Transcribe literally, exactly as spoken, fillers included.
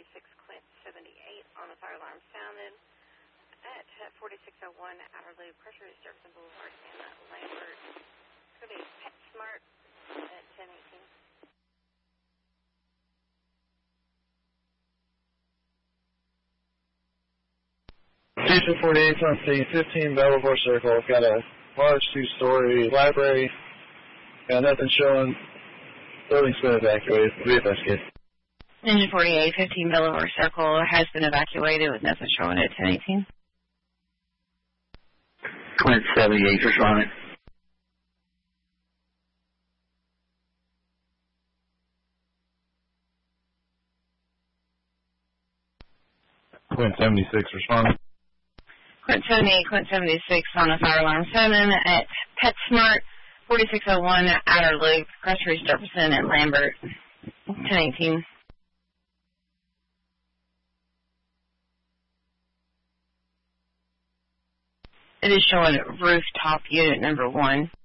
six, Clint seventy-eight on the fire alarm sounded at forty-six oh one Outer Loop, Pressure Reach Jefferson Boulevard in Lambert. Could be PetSmart at ten eighteen. Station forty-eight on scene, fifteen Belvoir Circle. Got a large two-story library. Got nothing showing. Building's been evacuated. V F S kid. Engine forty-eight, fifteen Belvoir Circle has been evacuated with nothing showing at ten eighteen. Clint seventy-eight, responding. Clint seventy-six, responding. Clint seventy-eight, Clint seventy-six on the fire alarm seven at PetSmart, forty-six oh one Outer Loop, Pressure Reach Jefferson at Lambert, ten eighteen. It is showing rooftop unit number one.